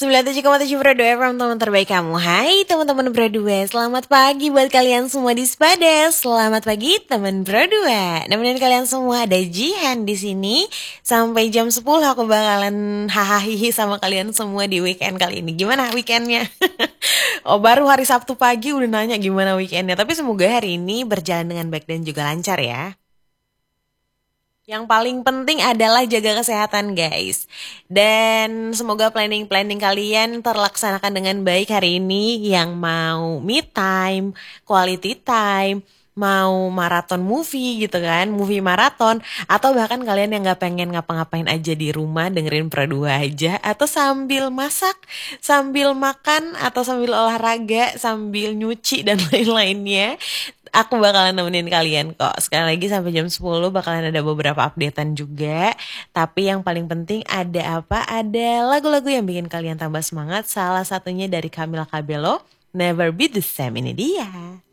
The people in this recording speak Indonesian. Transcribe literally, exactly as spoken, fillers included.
sembilan puluh tujuh koma tujuh Pro dua F M, teman terbaik kamu. Hai teman-teman Pro dua, selamat pagi buat kalian semua di Spada. Selamat pagi teman Pro dua. Nemenin kalian semua ada Jihan di sini. Sampai jam sepuluh aku bakalan hahaha sama kalian semua di weekend kali ini. Gimana weekendnya? Oh, baru hari Sabtu pagi udah nanya gimana weekendnya. Tapi semoga hari ini berjalan dengan baik dan juga lancar ya. Yang paling penting adalah jaga kesehatan guys. Dan semoga planning-planning kalian terlaksanakan dengan baik hari ini. Yang mau me time, quality time, mau maraton movie gitu kan, movie maraton. Atau bahkan kalian yang gak pengen ngapa-ngapain aja di rumah, dengerin Pro dua aja. Atau sambil masak, sambil makan, atau sambil olahraga, sambil nyuci dan lain-lainnya. Aku bakalan nemenin kalian kok. Sekali lagi sampai jam sepuluh bakalan ada beberapa updatean juga. Tapi yang paling penting ada apa? Ada lagu-lagu yang bikin kalian tambah semangat. Salah satunya dari Camila Cabello, Never Be The Same, ini dia.